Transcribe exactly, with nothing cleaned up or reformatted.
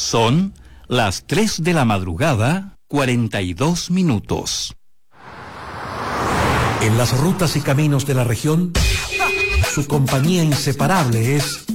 Son las tres de la madrugada, cuarenta y dos minutos. En las rutas y caminos de la región, su compañía inseparable es